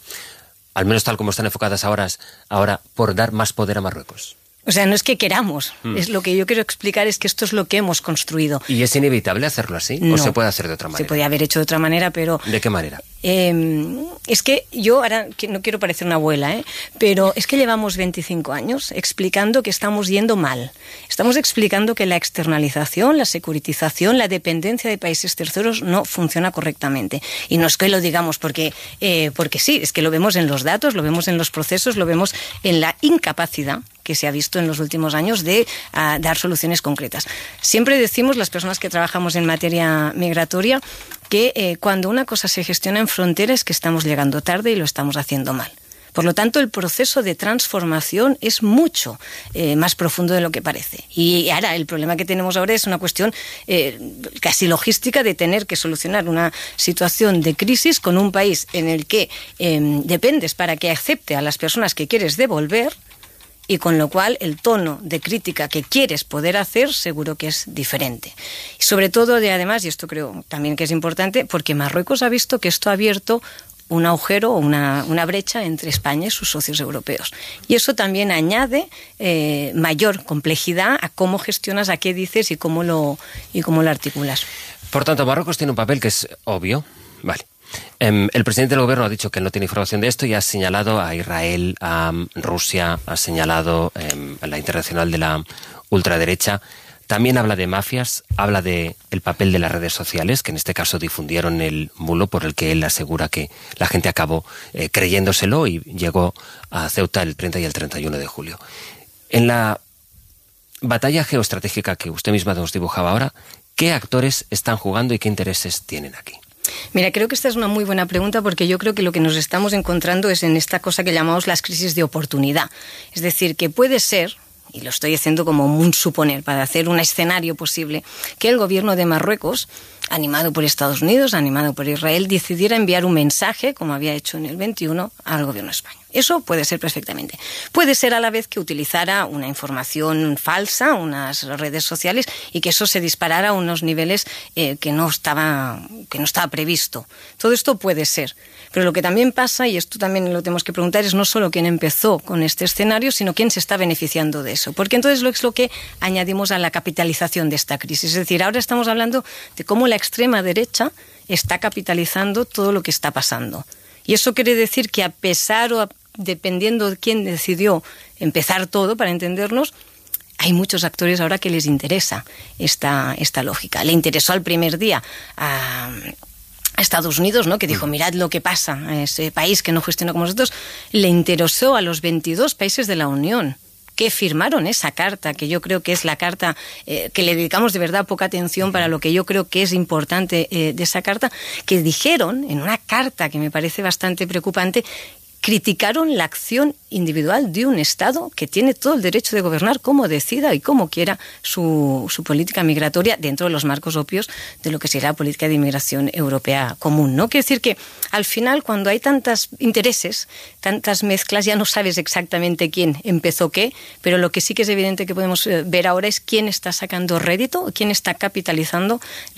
al menos tal como están enfocadas ahora por dar más poder a Marruecos. O sea, no es que queramos, es lo que yo quiero explicar es que esto es lo que hemos construido. ¿Y es inevitable hacerlo así? No, ¿O se puede hacer de otra manera? Se podía haber hecho de otra manera, pero... ¿De qué manera? Es que yo ahora no quiero parecer una abuela, pero es que llevamos 25 años explicando que estamos yendo mal. Estamos explicando que la externalización, la securitización, la dependencia de países terceros no funciona correctamente. Y no es que lo digamos porque sí, es que lo vemos en los datos, lo vemos en los procesos, lo vemos en la incapacidad que se ha visto en los últimos años de dar soluciones concretas. Siempre decimos, las personas que trabajamos en materia migratoria, que cuando una cosa se gestiona en frontera es que estamos llegando tarde y lo estamos haciendo mal. Por lo tanto, el proceso de transformación es mucho más profundo de lo que parece. Y ahora, el problema que tenemos ahora es una cuestión casi logística de tener que solucionar una situación de crisis con un país en el que dependes para que acepte a las personas que quieres devolver, y con lo cual el tono de crítica que quieres poder hacer seguro que es diferente. Y sobre todo, además, y esto creo también que es importante, porque Marruecos ha visto que esto ha abierto un agujero o una brecha entre España y sus socios europeos. Y eso también añade mayor complejidad a cómo gestionas, a qué dices y cómo lo articulas. Por tanto, Marruecos tiene un papel que es obvio. Vale. El presidente del gobierno ha dicho que no tiene información de esto y ha señalado a Israel, a Rusia, ha señalado a la internacional de la ultraderecha. También habla de mafias, habla del papel de las redes sociales, que en este caso difundieron el bulo por el que él asegura que la gente acabó creyéndoselo y llegó a Ceuta el 30 y el 31 de julio. En la batalla geoestratégica que usted misma nos dibujaba ahora, ¿qué actores están jugando y qué intereses tienen aquí? Mira, creo que esta es una muy buena pregunta porque yo creo que lo que nos estamos encontrando es en esta cosa que llamamos las crisis de oportunidad. Es decir, que puede ser, y lo estoy haciendo como un suponer, para hacer un escenario posible, que el gobierno de Marruecos, animado por Estados Unidos, animado por Israel, decidiera enviar un mensaje, como había hecho en el 21, al gobierno de España. Eso puede ser perfectamente. Puede ser a la vez que utilizara una información falsa, unas redes sociales, y que eso se disparara a unos niveles que no estaba previsto. Todo esto puede ser. Pero lo que también pasa, y esto también lo tenemos que preguntar, es no solo quién empezó con este escenario, sino quién se está beneficiando de eso. Porque entonces es lo que añadimos a la capitalización de esta crisis. Es decir, ahora estamos hablando de cómo la extrema derecha está capitalizando todo lo que está pasando. Y eso quiere decir que a pesar o dependiendo de quién decidió empezar todo, para entendernos, hay muchos actores ahora que les interesa esta lógica. Le interesó al primer día a Estados Unidos, ¿no?, que dijo, mirad lo que pasa a ese país que no gestiona como nosotros. Le interesó a los 22 países de la Unión que firmaron esa carta, que yo creo que es la carta que le dedicamos de verdad poca atención para lo que yo creo que es importante de esa carta, que dijeron en una carta que me parece bastante preocupante, criticaron la acción individual de un Estado que tiene todo el derecho de gobernar como decida y como quiera su política migratoria dentro de los marcos obvios de lo que será la política de inmigración europea común, ¿no? Quiere decir que al final, cuando hay tantos intereses, tantas mezclas, ya no sabes exactamente quién empezó qué, pero lo que sí que es evidente que podemos ver ahora es quién está sacando rédito, quién está capitalizando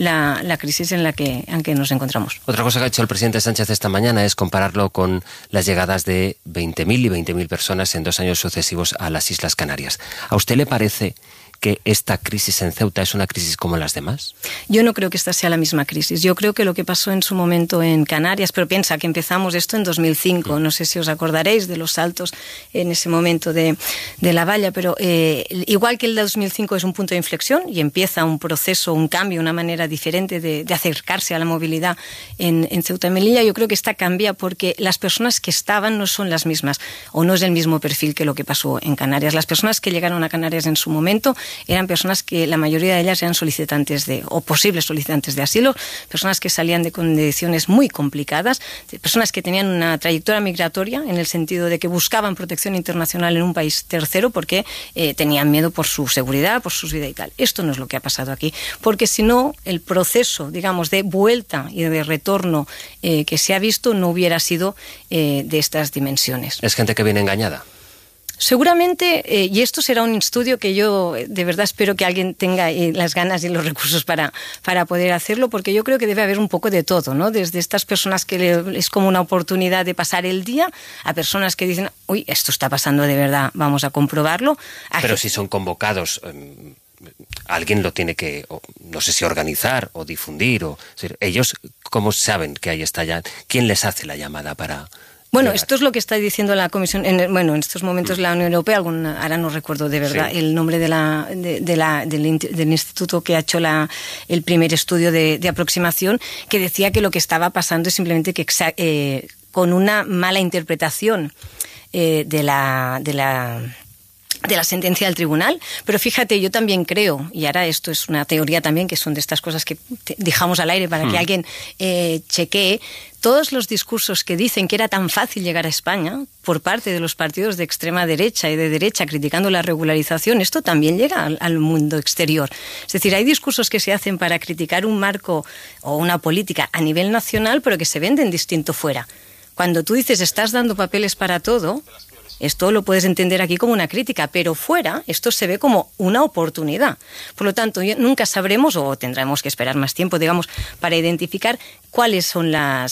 la crisis en la que nos encontramos. Otra cosa que ha hecho el presidente Sánchez esta mañana es compararlo con las llegadas de 20.000 y 20.000 personas en 2 años sucesivos a las Islas Canarias. ¿A usted le parece que esta crisis en Ceuta es una crisis como las demás? Yo no creo que esta sea la misma crisis. Yo creo que lo que pasó en su momento en Canarias, pero piensa que empezamos esto en 2005, no sé si os acordaréis de los saltos en ese momento de la valla, pero igual que el de 2005 es un punto de inflexión y empieza un proceso, un cambio, una manera diferente de acercarse a la movilidad en Ceuta y Melilla, yo creo que esta cambia porque las personas que estaban no son las mismas o no es el mismo perfil que lo que pasó en Canarias. Las personas que llegaron a Canarias en su momento eran personas que la mayoría de ellas eran solicitantes o posibles solicitantes de asilo, personas que salían de condiciones muy complicadas, personas que tenían una trayectoria migratoria en el sentido de que buscaban protección internacional en un país tercero porque tenían miedo por su seguridad, por su vida y tal. Esto no es lo que ha pasado aquí, porque si no, el proceso, digamos, de vuelta y de retorno que se ha visto no hubiera sido de estas dimensiones. ¿Es gente que viene engañada? Seguramente, y esto será un estudio que yo de verdad espero que alguien tenga las ganas y los recursos para poder hacerlo, porque yo creo que debe haber un poco de todo, ¿no? Desde estas personas que es como una oportunidad de pasar el día, a personas que dicen, uy, esto está pasando de verdad, vamos a comprobarlo. Pero si son convocados, alguien lo tiene que, no sé si organizar o difundir, ellos, ¿cómo saben que ahí está ya? ¿Quién les hace la llamada para...? Bueno, esto es lo que está diciendo la Comisión, en estos momentos la Unión Europea, ahora no recuerdo de verdad el nombre del instituto que ha hecho el primer estudio de aproximación, que decía que lo que estaba pasando es simplemente que con una mala interpretación de la sentencia del tribunal, pero fíjate, yo también creo, y ahora esto es una teoría también, que son de estas cosas que dejamos al aire para que alguien chequee, todos los discursos que dicen que era tan fácil llegar a España por parte de los partidos de extrema derecha y de derecha criticando la regularización, esto también llega al mundo exterior. Es decir, hay discursos que se hacen para criticar un marco o una política a nivel nacional, pero que se venden distinto fuera. Cuando tú dices estás dando papeles para todo, esto lo puedes entender aquí como una crítica, pero fuera esto se ve como una oportunidad. Por lo tanto, nunca sabremos, o tendremos que esperar más tiempo, digamos, para identificar cuáles son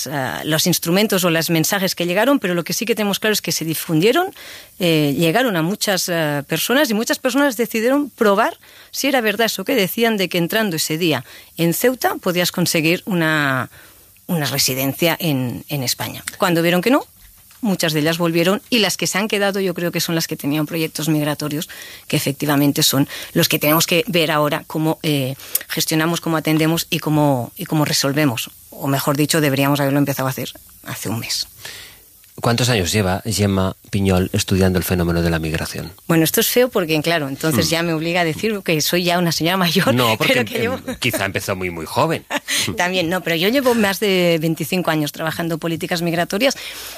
los instrumentos o los mensajes que llegaron, pero lo que sí que tenemos claro es que se difundieron, llegaron a muchas personas y muchas personas decidieron probar si era verdad eso que decían de que entrando ese día en Ceuta podías conseguir una residencia en España. Cuando vieron que no, muchas de ellas volvieron, y las que se han quedado yo creo que son las que tenían proyectos migratorios, que efectivamente son los que tenemos que ver ahora cómo gestionamos, cómo atendemos y cómo resolvemos. O mejor dicho, deberíamos haberlo empezado a hacer hace un mes. ¿Cuántos años lleva Gemma Piñol estudiando el fenómeno de la migración? Bueno, esto es feo porque, claro, entonces ya me obliga a decir que soy ya una señora mayor. No, porque pero quizá empezó muy, muy joven. También, no, pero yo llevo más de 25 años trabajando políticas migratorias,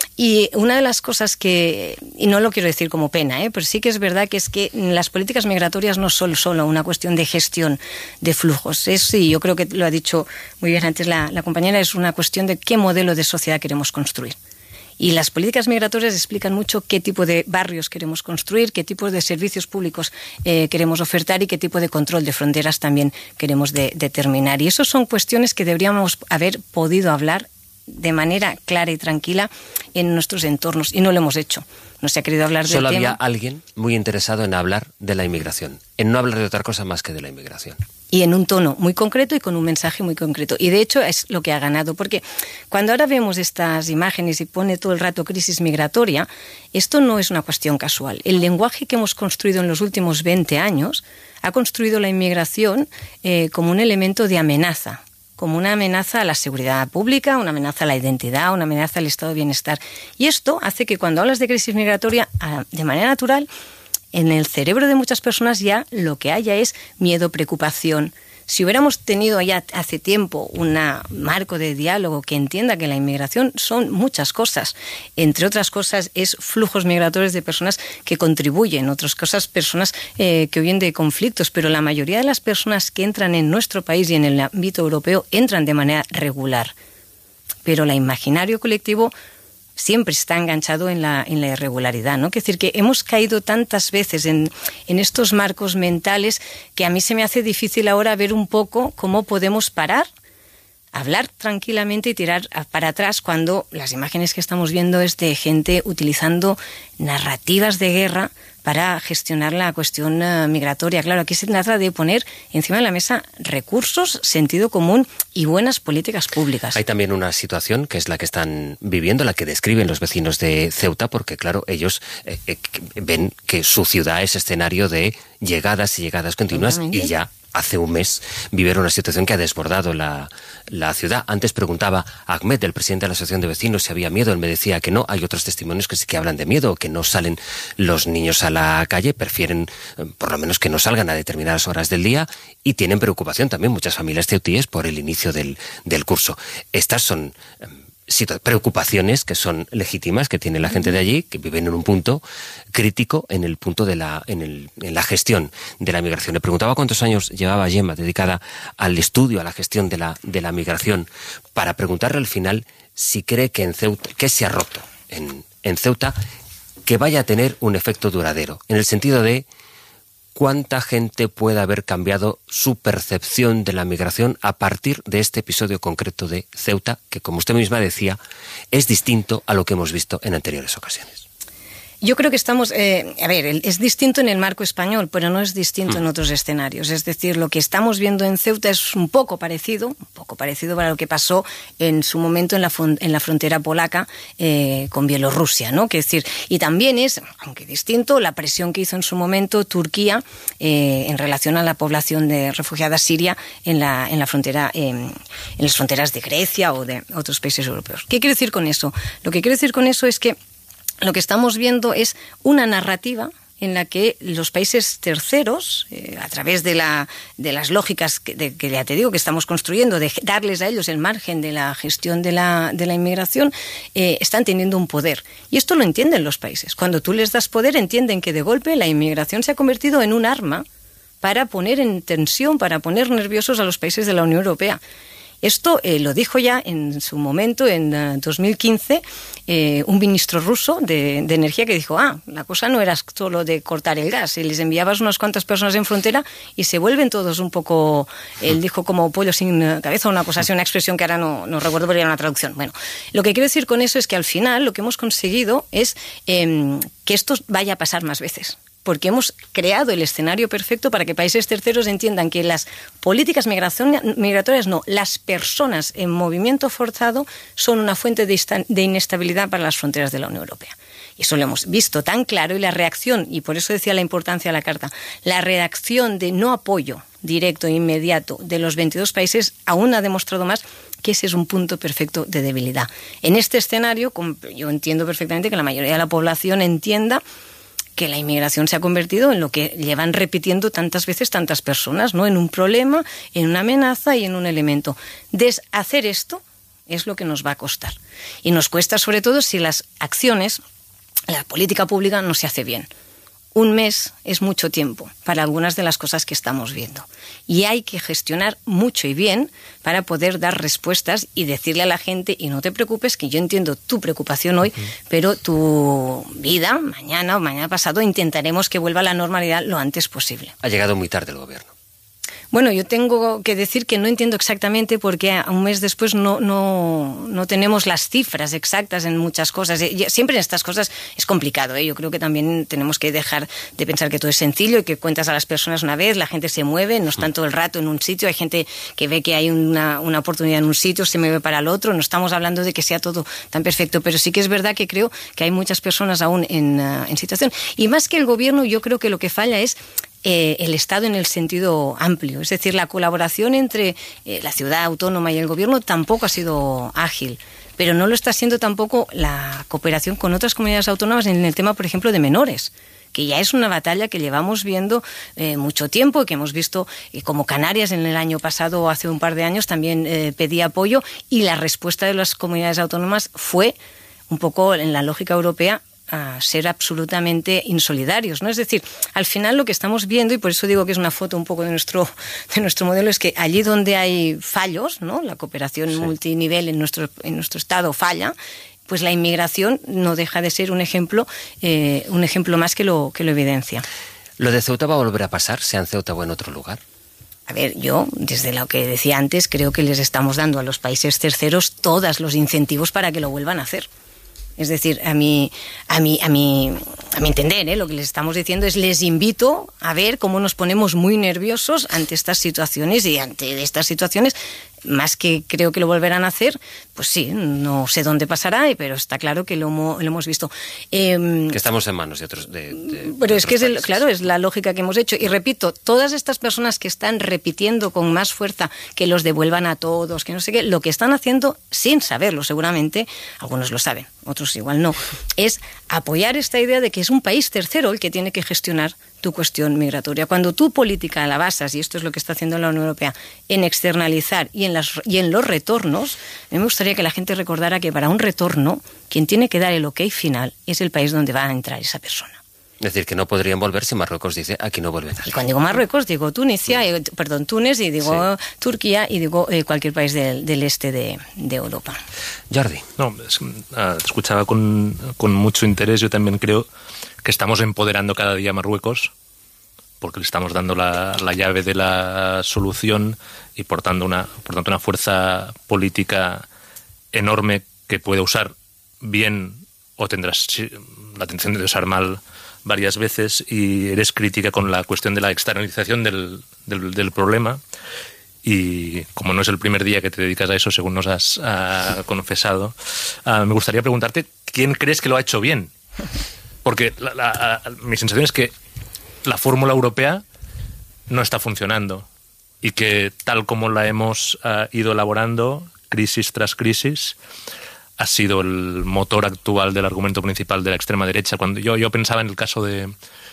y una de las cosas que, y no lo quiero decir como pena, pero sí que es verdad que es que las políticas migratorias no son solo una cuestión de gestión de flujos. Sí, yo creo que lo ha dicho muy bien antes la compañera, es una cuestión de qué modelo de sociedad queremos construir. Y las políticas migratorias explican mucho qué tipo de barrios queremos construir, qué tipos de servicios públicos queremos ofertar y qué tipo de control de fronteras también queremos determinar. Y eso son cuestiones que deberíamos haber podido hablar de manera clara y tranquila en nuestros entornos, y no lo hemos hecho. No se ha querido hablar del tema. Solo había alguien muy interesado en hablar de la inmigración, en no hablar de otra cosa más que de la inmigración. Y en un tono muy concreto y con un mensaje muy concreto. Y de hecho es lo que ha ganado, porque cuando ahora vemos estas imágenes y pone todo el rato crisis migratoria, esto no es una cuestión casual. El lenguaje que hemos construido en los últimos 20 años ha construido la inmigración como un elemento de amenaza, como una amenaza a la seguridad pública, una amenaza a la identidad, una amenaza al estado de bienestar. Y esto hace que cuando hablas de crisis migratoria, de manera natural, en el cerebro de muchas personas ya lo que haya es miedo, preocupación. Si hubiéramos tenido ya hace tiempo un marco de diálogo que entienda que la inmigración son muchas cosas, entre otras cosas es flujos migratorios de personas que contribuyen, otras cosas personas que huyen de conflictos, pero la mayoría de las personas que entran en nuestro país y en el ámbito europeo entran de manera regular. Pero el imaginario colectivo siempre está enganchado en la irregularidad, ¿no? Es decir, que hemos caído tantas veces en estos marcos mentales que a mí se me hace difícil ahora ver un poco cómo podemos parar, hablar tranquilamente y tirar para atrás cuando las imágenes que estamos viendo es de gente utilizando narrativas de guerra para gestionar la cuestión migratoria. Claro, aquí se trata de poner encima de la mesa recursos, sentido común y buenas políticas públicas. Hay también una situación que es la que están viviendo, la que describen los vecinos de Ceuta, porque claro, ellos ven que su ciudad es escenario de llegadas y llegadas continuas y ya hace un mes vivieron una situación que ha desbordado la ciudad. Antes preguntaba a Ahmed, el presidente de la Asociación de Vecinos, si había miedo. Él me decía que no. Hay otros testimonios que sí que hablan de miedo, que no salen los niños a la calle, prefieren por lo menos que no salgan a determinadas horas del día, y tienen preocupación también muchas familias ceutíes por el inicio del curso. Estas son preocupaciones que son legítimas, que tiene la gente de allí, que viven en un punto crítico, en el punto en la gestión de la migración. Le preguntaba cuántos años llevaba Gemma dedicada al estudio, a la gestión de la migración, para preguntarle al final si cree que en Ceuta, que se ha roto en Ceuta, que vaya a tener un efecto duradero, en el sentido de ¿cuánta gente puede haber cambiado su percepción de la migración a partir de este episodio concreto de Ceuta, que, como usted misma decía, es distinto a lo que hemos visto en anteriores ocasiones? Yo creo que estamos, es distinto en el marco español, pero no es distinto en otros escenarios. Es decir, lo que estamos viendo en Ceuta es un poco parecido para lo que pasó en su momento en la frontera polaca con Bielorrusia, ¿no? Que es decir, y también es, aunque distinto, la presión que hizo en su momento Turquía en relación a la población de refugiada siria en la frontera, en las fronteras de Grecia o de otros países europeos. ¿Qué quiero decir con eso? Lo que quiero decir con eso es que lo que estamos viendo es una narrativa en la que los países terceros, a través de las lógicas que ya te digo que estamos construyendo, de darles a ellos el margen de la gestión de la inmigración, están teniendo un poder. Y esto lo entienden los países. Cuando tú les das poder, entienden que de golpe la inmigración se ha convertido en un arma para poner en tensión, para poner nerviosos a los países de la Unión Europea. Esto lo dijo ya en su momento, en 2015, un ministro ruso de energía que dijo, la cosa no era solo de cortar el gas, les enviabas unas cuantas personas en frontera y se vuelven todos un poco, él dijo como pollo sin cabeza, una cosa así, una expresión que ahora no recuerdo, pero era una traducción. Bueno, lo que quiero decir con eso es que al final lo que hemos conseguido es que esto vaya a pasar más veces, porque hemos creado el escenario perfecto para que países terceros entiendan que las políticas migratorias, las personas en movimiento forzado son una fuente de inestabilidad para las fronteras de la Unión Europea. Y eso lo hemos visto tan claro, y la reacción, y por eso decía la importancia de la carta, la reacción de no apoyo directo e inmediato de los 22 países aún ha demostrado más que ese es un punto perfecto de debilidad. En este escenario, yo entiendo perfectamente que la mayoría de la población entienda que la inmigración se ha convertido en lo que llevan repitiendo tantas veces tantas personas, ¿no? En un problema, en una amenaza y en un elemento. Deshacer esto es lo que nos va a costar. Y nos cuesta sobre todo si las acciones, la política pública no se hace bien. Un mes es mucho tiempo para algunas de las cosas que estamos viendo. Y hay que gestionar mucho y bien para poder dar respuestas y decirle a la gente, y no te preocupes, que yo entiendo tu preocupación hoy, pero tu vida, mañana o mañana pasado, intentaremos que vuelva a la normalidad lo antes posible. Ha llegado muy tarde el gobierno. Bueno, yo tengo que decir que no entiendo exactamente porque a un mes después no tenemos las cifras exactas en muchas cosas. Siempre en estas cosas es complicado, ¿eh? Yo creo que también tenemos que dejar de pensar que todo es sencillo y que cuentas a las personas una vez, la gente se mueve, no están todo el rato en un sitio, hay gente que ve que hay una oportunidad en un sitio, se mueve para el otro, no estamos hablando de que sea todo tan perfecto, pero sí que es verdad que creo que hay muchas personas aún en situación. Y más que el gobierno, yo creo que lo que falla es el Estado en el sentido amplio. Es decir, la colaboración entre la ciudad autónoma y el gobierno tampoco ha sido ágil, pero no lo está siendo tampoco la cooperación con otras comunidades autónomas en el tema, por ejemplo, de menores, que ya es una batalla que llevamos viendo mucho tiempo y que hemos visto como Canarias en el año pasado o hace un par de años también pedía apoyo, y la respuesta de las comunidades autónomas fue un poco en la lógica europea a ser absolutamente insolidarios, ¿no? Es decir, al final lo que estamos viendo, y por eso digo que es una foto un poco de nuestro modelo, es que allí donde hay fallos, ¿no? La cooperación multinivel en nuestro Estado falla, pues la inmigración no deja de ser un ejemplo más que lo evidencia. ¿Lo de Ceuta va a volver a pasar, sea en Ceuta o en otro lugar? A ver, yo, desde lo que decía antes, creo que les estamos dando a los países terceros todos los incentivos para que lo vuelvan a hacer. Es decir, a mi entender, lo que les estamos diciendo es, les invito a ver cómo nos ponemos muy nerviosos ante estas situaciones, y ante estas situaciones, más que creo que lo volverán a hacer, pues sí, no sé dónde pasará, pero está claro que lo hemos visto. Que estamos en manos de otros. Pero es que es la lógica que hemos hecho. Y repito, todas estas personas que están repitiendo con más fuerza que los devuelvan a todos, que no sé qué, lo que están haciendo, sin saberlo seguramente, algunos lo saben, otros igual no, es apoyar esta idea de que es un país tercero el que tiene que gestionar tu cuestión migratoria. Cuando tu política la basas, y esto es lo que está haciendo la Unión Europea, en externalizar y en los retornos, a mí me gustaría que la gente recordara que para un retorno, quien tiene que dar el ok final es el país donde va a entrar esa persona. Es decir, que no podrían volver si Marruecos dice, aquí no vuelve nadie. Y cuando digo Marruecos, digo Túnez, y digo Turquía, y digo cualquier país del este de Europa. Jordi. No, te escuchaba con mucho interés. Yo también creo que estamos empoderando cada día a Marruecos, porque le estamos dando la llave de la solución y por tanto una fuerza política enorme que puede usar bien o tendrás la intención de usar mal varias veces, y eres crítica con la cuestión de la externalización del problema. Y como no es el primer día que te dedicas a eso, según nos has confesado, me gustaría preguntarte, ¿quién crees que lo ha hecho bien? Porque mi sensación es que la fórmula europea no está funcionando, y que tal como la hemos ido elaborando, crisis tras crisis, ha sido el motor actual del argumento principal de la extrema derecha. Cuando yo pensaba en el caso de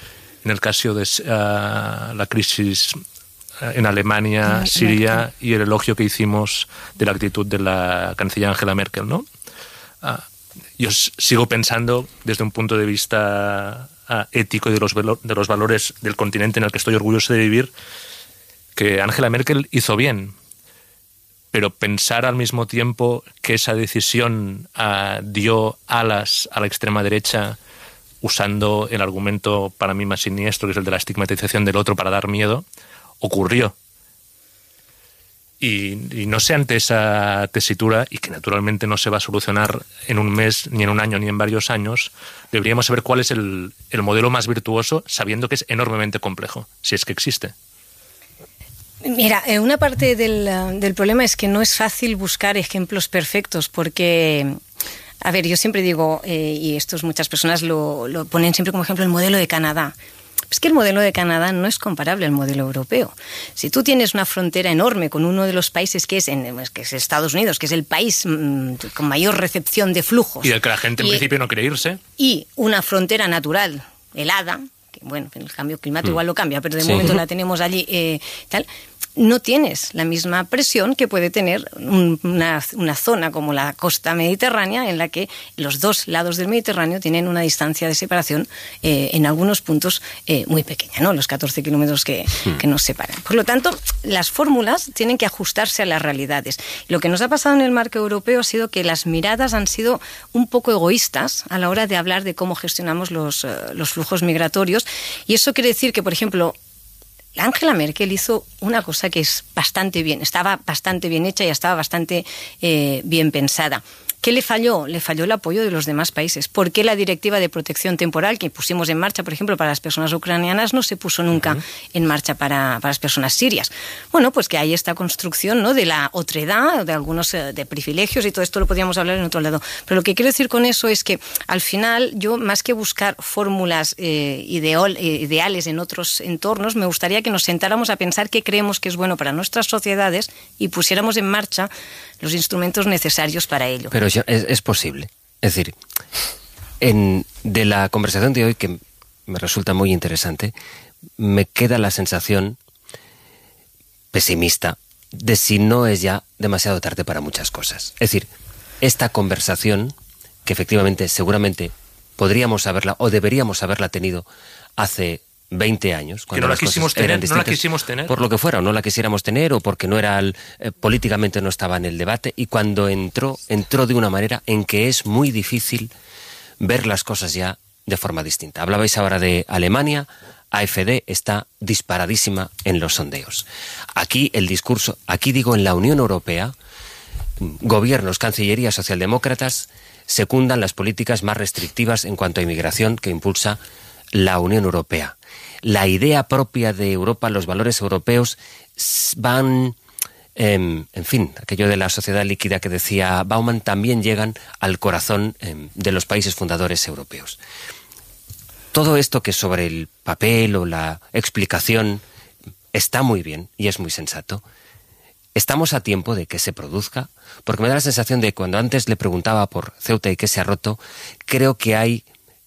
la crisis en Alemania, Siria, y el elogio que hicimos de la actitud de la canciller Angela Merkel, ¿no? Yo sigo pensando, desde un punto de vista ético y de los valores del continente en el que estoy orgulloso de vivir, que Angela Merkel hizo bien. Pero pensar al mismo tiempo que esa decisión dio alas a la extrema derecha, usando el argumento para mí más siniestro, que es el de la estigmatización del otro para dar miedo, ocurrió. Y no sé, ante esa tesitura, y que naturalmente no se va a solucionar en un mes, ni en un año, ni en varios años, deberíamos saber cuál es el modelo más virtuoso, sabiendo que es enormemente complejo, si es que existe. Mira, una parte del problema es que no es fácil buscar ejemplos perfectos, porque, a ver, yo siempre digo, y muchas personas lo ponen siempre como ejemplo, el modelo de Canadá. Es que el modelo de Canadá no es comparable al modelo europeo. Si tú tienes una frontera enorme con uno de los países que es Estados Unidos, que es el país con mayor recepción de flujos, y del que la gente en principio no quiere irse, y una frontera natural helada, que bueno, el cambio climático igual lo cambia, pero de momento la tenemos allí, no tienes la misma presión que puede tener una zona como la costa mediterránea, en la que los dos lados del Mediterráneo tienen una distancia de separación en algunos puntos muy pequeña, ¿no? Los 14 kilómetros que nos separan. Por lo tanto, las fórmulas tienen que ajustarse a las realidades. Lo que nos ha pasado en el marco europeo ha sido que las miradas han sido un poco egoístas a la hora de hablar de cómo gestionamos los flujos migratorios, y eso quiere decir que, por ejemplo, Angela Merkel hizo una cosa que estaba bastante bien hecha y estaba bastante bien pensada. ¿Qué le falló? Le falló el apoyo de los demás países. ¿Por qué la directiva de protección temporal que pusimos en marcha, por ejemplo, para las personas ucranianas, no se puso nunca en marcha para las personas sirias? Bueno, pues que hay esta construcción, ¿no?, de la otredad, de algunos de privilegios, y todo esto lo podríamos hablar en otro lado. Pero lo que quiero decir con eso es que, al final, yo, más que buscar fórmulas ideales en otros entornos, me gustaría que nos sentáramos a pensar qué creemos que es bueno para nuestras sociedades y pusiéramos en marcha los instrumentos necesarios para ello. Pero es posible. Es decir, de la conversación de hoy, que me resulta muy interesante, me queda la sensación pesimista de si no es ya demasiado tarde para muchas cosas. Es decir, esta conversación, que efectivamente, seguramente podríamos haberla o deberíamos haberla tenido hace 20 años, cuando las cosas eran distintas, no la quisimos tener, por lo que fuera, o no la quisiéramos tener, o porque no era políticamente no estaba en el debate, y cuando entró de una manera en que es muy difícil ver las cosas ya de forma distinta. Hablabais ahora de Alemania. AfD está disparadísima en los sondeos. Aquí el discurso, en la Unión Europea, gobiernos, cancillerías socialdemócratas secundan las políticas más restrictivas en cuanto a inmigración que impulsa la Unión Europea. La idea propia de Europa, los valores europeos van, en fin, aquello de la sociedad líquida que decía Bauman, también llegan al corazón de los países fundadores europeos. Todo esto que sobre el papel o la explicación está muy bien y es muy sensato, estamos a tiempo de que se produzca, porque me da la sensación de cuando antes le preguntaba por Ceuta y qué se ha roto, creo que hay,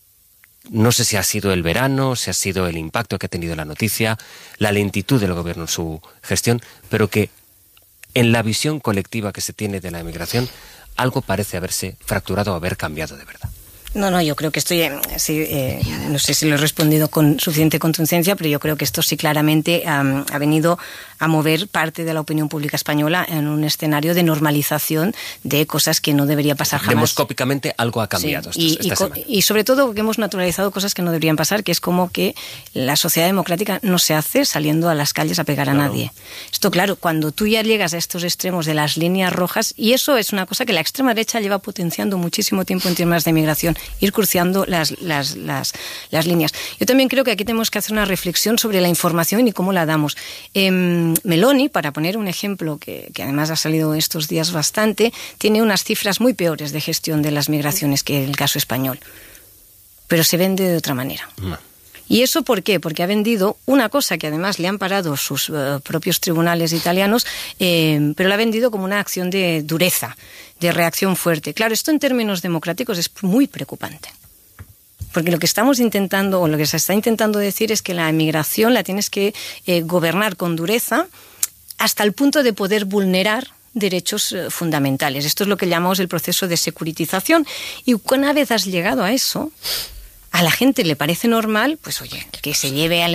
no sé si ha sido el verano, si ha sido el impacto que ha tenido la noticia, la lentitud del gobierno en su gestión, pero que en la visión colectiva que se tiene de la emigración, algo parece haberse fracturado o haber cambiado de verdad. No, yo creo que estoy, no sé si lo he respondido con suficiente contundencia, pero yo creo que esto sí claramente ha venido a mover parte de la opinión pública española en un escenario de normalización de cosas que no debería pasar jamás. Demoscópicamente algo ha cambiado. Sí, y sobre todo que hemos naturalizado cosas que no deberían pasar, que es como que la sociedad democrática no se hace saliendo a las calles a pegar a nadie. Esto, claro, cuando tú ya llegas a estos extremos de las líneas rojas, y eso es una cosa que la extrema derecha lleva potenciando muchísimo tiempo en temas de migración, ir cruciando las líneas. Yo también creo que aquí tenemos que hacer una reflexión sobre la información y cómo la damos. Meloni, para poner un ejemplo que además ha salido estos días bastante, tiene unas cifras muy peores de gestión de las migraciones que el caso español. Pero se vende de otra manera. ¿Y eso por qué? Porque ha vendido una cosa que además le han parado sus propios tribunales italianos, pero la ha vendido como una acción de dureza, de reacción fuerte. Claro, esto en términos democráticos es muy preocupante. Porque lo que estamos intentando, o lo que se está intentando decir es que la emigración la tienes que gobernar con dureza hasta el punto de poder vulnerar derechos fundamentales. Esto es lo que llamamos el proceso de securitización. Y una vez has llegado a eso, a la gente le parece normal, pues oye, que se lleve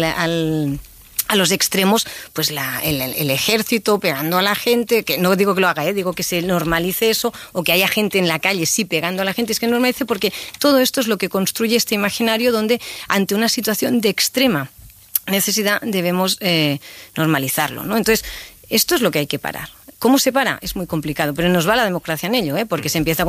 a los extremos, pues el ejército pegando a la gente, que no digo que lo haga, digo que se normalice eso, o que haya gente en la calle sí pegando a la gente, es que normalice, porque todo esto es lo que construye este imaginario donde ante una situación de extrema necesidad debemos normalizarlo, ¿no? Entonces, esto es lo que hay que parar. ¿Cómo se para? Es muy complicado, pero nos va la democracia en ello, porque se empieza